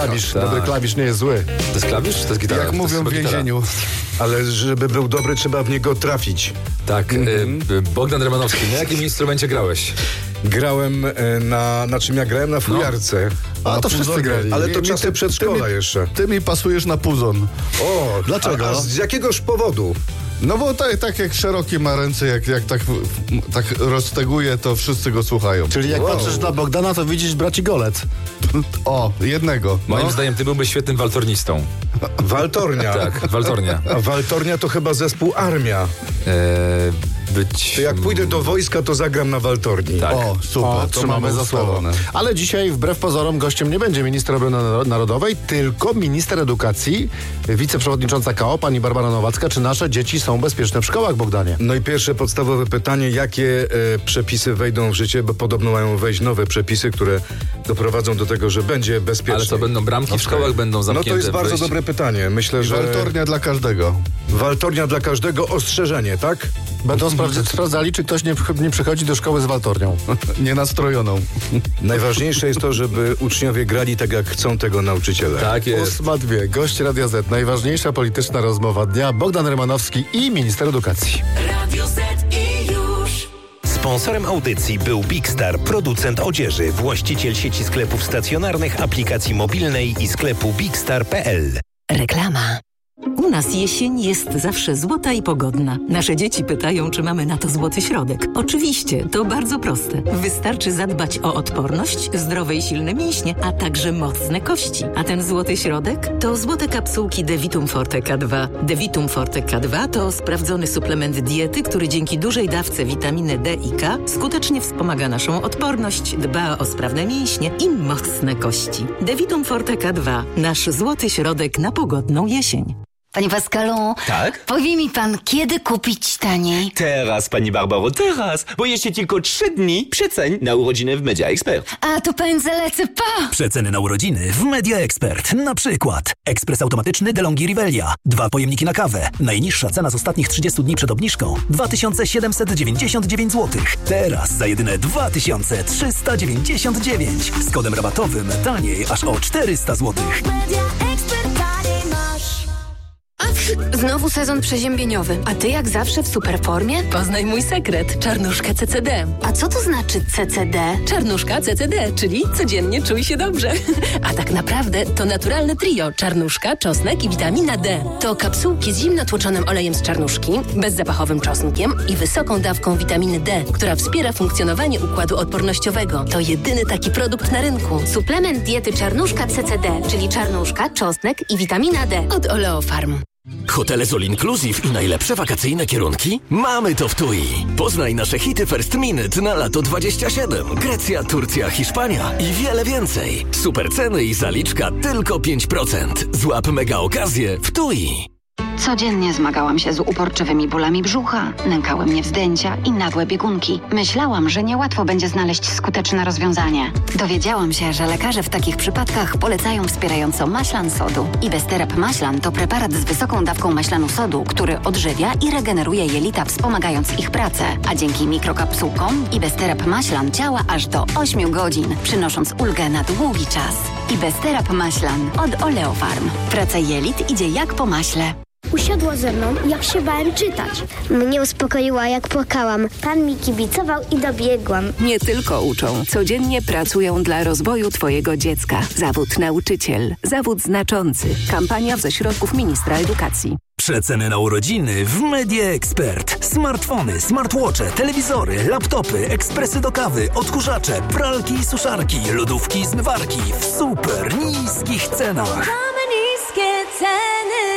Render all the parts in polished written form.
klawisz. Dobry klawisz nie jest zły. To jest klawisz? To jest gitara. Jak mówią w więzieniu. Ale żeby był dobry, trzeba w niego trafić. Tak. Bogdan Rymanowski, na jakim instrumencie grałeś? Grałem na czym ja grałem? Na fujarce. A to wszyscy grali. Ale to czasy przedszkola jeszcze. Ty mi pasujesz na puzon. O, dlaczego? A z jakiegoż powodu? No bo tak jak szerokie ma ręce, jak tak rozteguje, to wszyscy go słuchają. Czyli jak patrzysz na Bogdana, to widzisz braci Golec. O, jednego. Moim zdaniem ty byłbyś świetnym waltornistą. Waltornia. Tak, waltornia. A waltornia to chyba zespół Armia. To jak pójdę do wojska, to zagram na waltorni. Tak. O, super, Trzymamy za słowo. Ale dzisiaj wbrew pozorom gościem nie będzie minister obrony narodowej, tylko minister edukacji, wiceprzewodnicząca KO, pani Barbara Nowacka. Czy nasze dzieci są bezpieczne w szkołach, Bogdanie? No i pierwsze podstawowe pytanie, jakie przepisy wejdą w życie, bo podobno mają wejść nowe przepisy, które doprowadzą do tego, że będzie bezpiecznie. Ale co, będą bramki w szkołach, będą zamknięte? No to jest bardzo dobre pytanie. Myślę, że... Waltornia dla każdego. Waltornia dla każdego, ostrzeżenie, tak? Będą sprawdzali, czy ktoś nie przychodzi do szkoły z waltornią. Nienastrojoną. Najważniejsze jest to, żeby uczniowie grali tak, jak chcą tego nauczyciele. Tak jest. 8:02. Gość Radia Z. Najważniejsza polityczna rozmowa dnia. Bogdan Rymanowski i minister edukacji. Radio Z i już. Sponsorem audycji był Big Star, producent odzieży, właściciel sieci sklepów stacjonarnych, aplikacji mobilnej i sklepu bigstar.pl. Reklama. U nas jesień jest zawsze złota i pogodna. Nasze dzieci pytają, czy mamy na to złoty środek. Oczywiście, to bardzo proste. Wystarczy zadbać o odporność, zdrowe i silne mięśnie, a także mocne kości. A ten złoty środek to złote kapsułki Devitum Forte K2. Devitum Forte K2 to sprawdzony suplement diety, który dzięki dużej dawce witaminy D i K skutecznie wspomaga naszą odporność, dba o sprawne mięśnie i mocne kości. Devitum Forte K2. Nasz złoty środek na pogodną jesień. Panie Pascalu, tak? Powie mi pan, kiedy kupić taniej? Teraz, pani Barbaro, teraz, bo jeszcze tylko 3 dni przeceń na urodziny w Media Expert. A to pędzę lecę, pa! Przeceny na urodziny w Media Expert. Na przykład ekspres automatyczny DeLonghi Rivelia. 2 pojemniki na kawę. Najniższa cena z ostatnich 30 dni przed obniżką 2799 zł. Teraz za jedyne 2399. Z kodem rabatowym taniej aż o 400 zł. Media Expert taniej masz. Znowu sezon przeziębieniowy, a ty jak zawsze w superformie? Poznaj mój sekret. Czarnuszka CCD. A co to znaczy CCD? Czarnuszka CCD, czyli codziennie czuj się dobrze. A tak naprawdę to naturalne trio. Czarnuszka, czosnek i witamina D. To kapsułki z zimno tłoczonym olejem z czarnuszki, bezzapachowym czosnkiem i wysoką dawką witaminy D, która wspiera funkcjonowanie układu odpornościowego. To jedyny taki produkt na rynku. Suplement diety czarnuszka CCD, czyli czarnuszka, czosnek i witamina D od Oleofarm. Hotele z All Inclusive i najlepsze wakacyjne kierunki? Mamy to w TUI. Poznaj nasze hity First Minute na lato 27. Grecja, Turcja, Hiszpania i wiele więcej. Super ceny i zaliczka tylko 5%. Złap mega okazję w TUI. Codziennie zmagałam się z uporczywymi bólami brzucha, nękały mnie wzdęcia i nagłe biegunki. Myślałam, że niełatwo będzie znaleźć skuteczne rozwiązanie. Dowiedziałam się, że lekarze w takich przypadkach polecają wspierająco maślan sodu. Ibesterap Maślan to preparat z wysoką dawką maślanu sodu, który odżywia i regeneruje jelita, wspomagając ich pracę. A dzięki mikrokapsułkom Ibesterap Maślan działa aż do 8 godzin, przynosząc ulgę na długi czas. Ibesterap Maślan od Oleofarm. Praca jelit idzie jak po maśle. Usiadła ze mną, jak się bałem czytać. Mnie uspokoiła, jak płakałam. Pan mi kibicował i dobiegłam. Nie tylko uczą, codziennie pracują dla rozwoju Twojego dziecka. Zawód nauczyciel. Zawód znaczący. Kampania ze środków ministra edukacji. Przeceny na urodziny w Media Expert. Smartfony, smartwatche, telewizory, laptopy, ekspresy do kawy, odkurzacze, pralki i suszarki, lodówki i zmywarki w super niskich cenach. Mamy niskie ceny.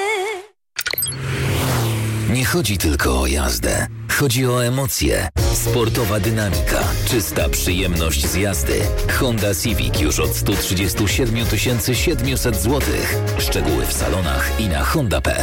Nie chodzi tylko o jazdę. Chodzi o emocje. Sportowa dynamika. Czysta przyjemność z jazdy. Honda Civic już od 137 700 zł. Szczegóły w salonach i na honda.pl.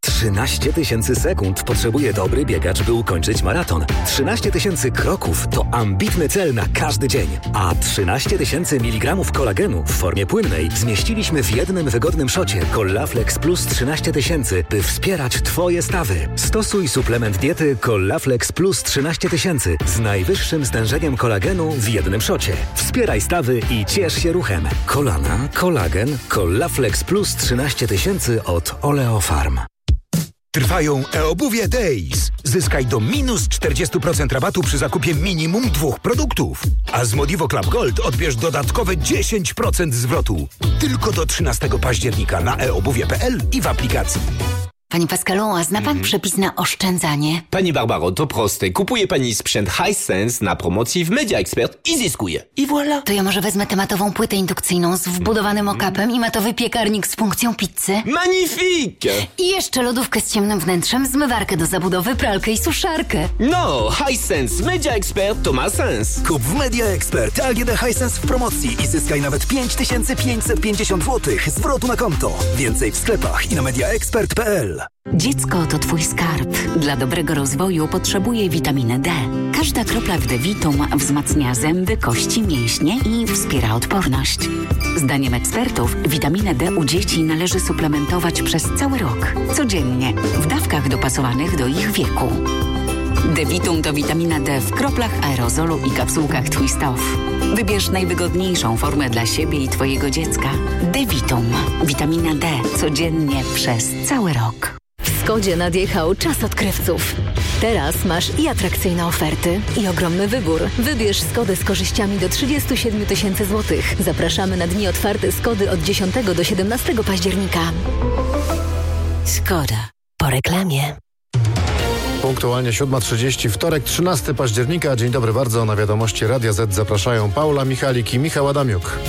13 000 sekund potrzebuje dobry biegacz, by ukończyć maraton. 13 000 kroków to ambitny cel na każdy dzień. A 13 000 mg kolagenu w formie płynnej zmieściliśmy w jednym wygodnym szocie Collaflex Plus 13 000, by wspierać Twoje stawy. Stosuj suplement diety Collaflex Plus 13 000 z najwyższym stężeniem kolagenu w jednym szocie. Wspieraj stawy i ciesz się ruchem. Kolana, kolagen, Collaflex Plus 13 000 od Oleofarm. Trwają e-obuwie Days. Zyskaj do minus 40% rabatu przy zakupie minimum 2 produktów. A z Modivo Club Gold odbierz dodatkowe 10% zwrotu. Tylko do 13 października na eobuwie.pl i w aplikacji. Panie Pascalu, a zna pan przepis na oszczędzanie? Pani Barbaro, to proste. Kupuje pani sprzęt Hisense na promocji w Media Expert i zyskuje. I voilà. To ja może wezmę tematową płytę indukcyjną z wbudowanym okapem i matowy piekarnik z funkcją pizzy. Magnifique! I jeszcze lodówkę z ciemnym wnętrzem, zmywarkę do zabudowy, pralkę i suszarkę. No, Hisense Media Expert to ma sens. Kup w Media Expert AGD Hisense w promocji i zyskaj nawet 5550 zł zwrotu na konto. Więcej w sklepach i na mediaexpert.pl. Dziecko to twój skarb. Dla dobrego rozwoju potrzebuje witaminy D. Każda kropla w Devitum wzmacnia zęby, kości, mięśnie i wspiera odporność. Zdaniem ekspertów witaminę D u dzieci należy suplementować przez cały rok. Codziennie, w dawkach dopasowanych do ich wieku. Devitum to witamina D w kroplach aerozolu i kapsułkach Twist Off. Wybierz najwygodniejszą formę dla siebie i twojego dziecka. Devitum. Witamina D codziennie przez cały rok. W Skodzie nadjechał czas odkrywców. Teraz masz i atrakcyjne oferty, i ogromny wybór. Wybierz Skodę z korzyściami do 37 000 złotych. Zapraszamy na dni otwarte Skody od 10 do 17 października. Skoda. Po reklamie. Punktualnie 7:30, wtorek 13 października. Dzień dobry bardzo. Na wiadomości Radia Z zapraszają Paula Michalik i Michał Adamiuk.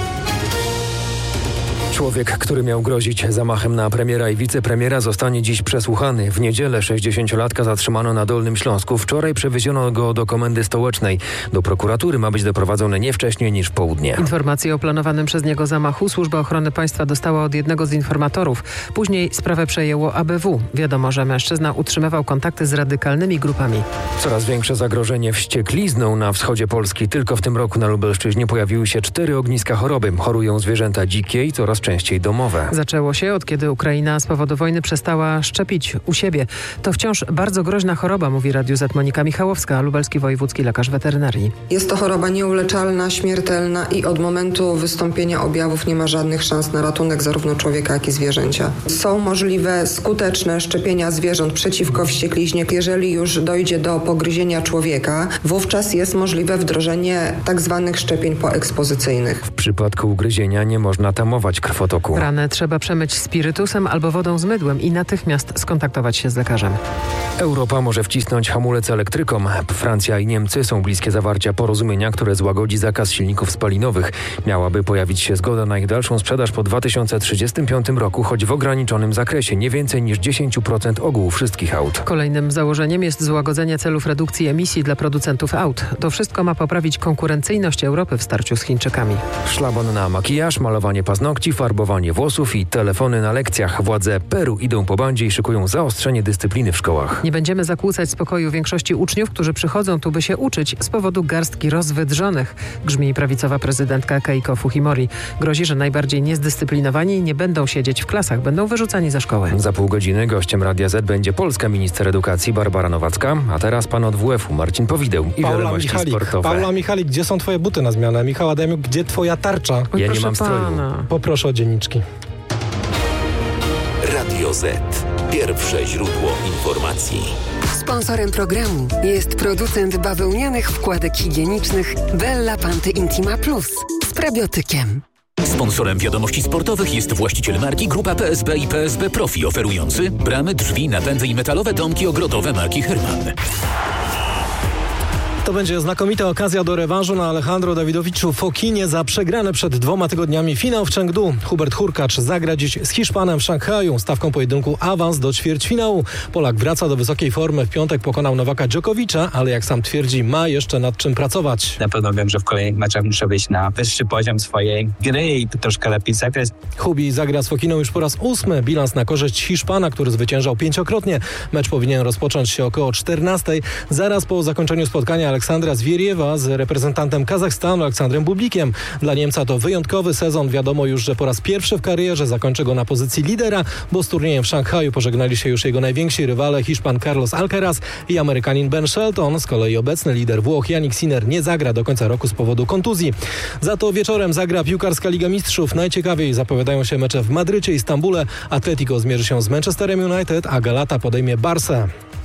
Człowiek, który miał grozić zamachem na premiera i wicepremiera, zostanie dziś przesłuchany. W niedzielę 60-latka zatrzymano na Dolnym Śląsku. Wczoraj przewieziono go do komendy stołecznej. Do prokuratury ma być doprowadzony nie wcześniej niż w południe. Informacje o planowanym przez niego zamachu Służba Ochrony Państwa dostała od jednego z informatorów. Później sprawę przejęło ABW. Wiadomo, że mężczyzna utrzymywał kontakty z radykalnymi grupami. Coraz większe zagrożenie wścieklizną na wschodzie Polski. Tylko w tym roku na Lubelszczyźnie pojawiły się 4 ogniska choroby. Chorują zwierzęta dzikie i coraz częściej domowe. Zaczęło się od kiedy Ukraina z powodu wojny przestała szczepić u siebie. To wciąż bardzo groźna choroba, mówi Radiu Z Monika Michałowska, lubelski wojewódzki lekarz weterynarii. Jest to choroba nieuleczalna, śmiertelna i od momentu wystąpienia objawów nie ma żadnych szans na ratunek zarówno człowieka, jak i zwierzęcia. Są możliwe skuteczne szczepienia zwierząt przeciwko wściekliźnie. Jeżeli już dojdzie do pogryzienia człowieka, wówczas jest możliwe wdrożenie tak zwanych szczepień poekspozycyjnych. W przypadku ugryzienia nie można tamować krwotoku. Ranę trzeba przemyć spirytusem albo wodą z mydłem i natychmiast skontaktować się z lekarzem. Europa może wcisnąć hamulec elektrykom. Francja i Niemcy są bliskie zawarcia porozumienia, które złagodzi zakaz silników spalinowych. Miałaby pojawić się zgoda na ich dalszą sprzedaż po 2035 roku, choć w ograniczonym zakresie, nie więcej niż 10% ogółu wszystkich aut. Kolejnym założeniem jest złagodzenie celów redukcji emisji dla producentów aut. To wszystko ma poprawić konkurencyjność Europy w starciu z Chińczykami. Szlaban na makijaż, malowanie paznokci, farbowanie włosów i telefony na lekcjach. Władze Peru idą po bandzie i szykują zaostrzenie dyscypliny w szkołach. Nie będziemy zakłócać spokoju większości uczniów, którzy przychodzą tu, by się uczyć z powodu garstki rozwydrzonych, grzmi prawicowa prezydentka Keiko Fujimori. Grozi, że najbardziej niezdyscyplinowani nie będą siedzieć w klasach, będą wyrzucani ze szkoły. Za pół godziny gościem Radia Z będzie polska minister edukacji Barbara Nowacka, a teraz pan od WF-u Marcin Powideł i wiadomości sportowe. Paula Michalik, gdzie są twoje buty na zmianę? Michał Adamiuk, gdzie twoja tarcza? Ja nie mam stroju. Poproszę o dzienniczki. Radio Z. Pierwsze źródło informacji. Sponsorem programu jest producent bawełnianych wkładek higienicznych Bella Panty Intima Plus z prebiotykiem. Sponsorem wiadomości sportowych jest właściciel marki Grupa PSB i PSB Profi, oferujący bramy, drzwi, napędy i metalowe domki ogrodowe marki Herman. To będzie znakomita okazja do rewanżu na Alejandro Dawidowiczu Fokinie za przegrany przed 2 tygodniami finał w Chengdu. Hubert Hurkacz zagra dziś z Hiszpanem w Szanghaju. Stawką pojedynku awans do ćwierćfinału. Polak wraca do wysokiej formy. W piątek pokonał Nowaka Dżokowicza, ale jak sam twierdzi, ma jeszcze nad czym pracować. Na pewno wiem, że w kolejnych meczach muszę wyjść na wyższy poziom swojej gry i troszkę lepiej zagrać. Hubi zagra z Fokiną już po raz 8. Bilans na korzyść Hiszpana, który zwyciężał 5-krotnie. Mecz powinien rozpocząć się około 14. Zaraz po zakończeniu spotkania Aleksandra Zwieriewa z reprezentantem Kazachstanu Aleksandrem Bublikiem. Dla Niemca to wyjątkowy sezon. Wiadomo już, że po raz pierwszy w karierze zakończy go na pozycji lidera, bo z turniejem w Szanghaju pożegnali się już jego najwięksi rywale Hiszpan Carlos Alcaraz i Amerykanin Ben Shelton. Z kolei obecny lider Włoch Jannik Sinner nie zagra do końca roku z powodu kontuzji. Za to wieczorem zagra piłkarska Liga Mistrzów. Najciekawiej zapowiadają się mecze w Madrycie i Stambule. Atletico zmierzy się z Manchesterem United, a Galata podejmie Barsę.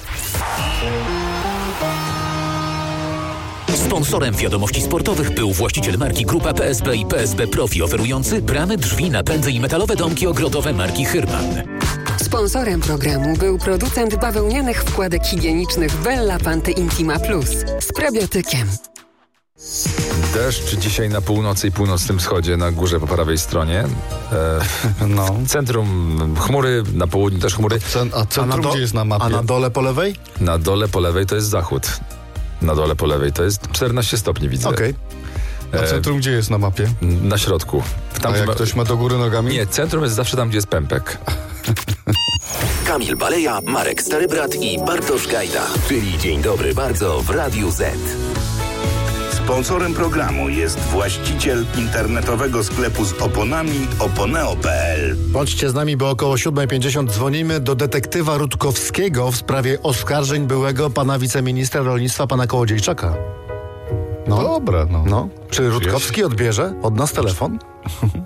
Sponsorem wiadomości sportowych był właściciel marki Grupa PSB i PSB Profi, oferujący bramy, drzwi, napędy i metalowe domki ogrodowe marki Hyrman. Sponsorem programu był producent bawełnianych wkładek higienicznych Bella Panty Intima Plus z probiotykiem. Deszcz dzisiaj na północy i północnym wschodzie, na górze po prawej stronie. W centrum chmury, na południu też chmury. A centrum gdzie jest na mapie? A na dole po lewej? Na dole po lewej to jest zachód. Na dole po lewej to jest 14 stopni, widzę. Okej. A centrum gdzie jest na mapie? Na środku. Tam, a jak ktoś ma do góry nogami? Nie, centrum jest zawsze tam, gdzie jest pępek. Kamil Baleja, Marek Starybrat i Bartosz Gajda. Czyli Dzień Dobry Bardzo w Radiu Z. Sponsorem programu jest właściciel internetowego sklepu z oponami oponeo.pl. Bądźcie z nami, bo około 7:50 dzwonimy do detektywa Rutkowskiego w sprawie oskarżeń byłego pana wiceministra rolnictwa, pana Kołodziejczaka. Dobra, no. Czy Rutkowski odbierze od nas telefon?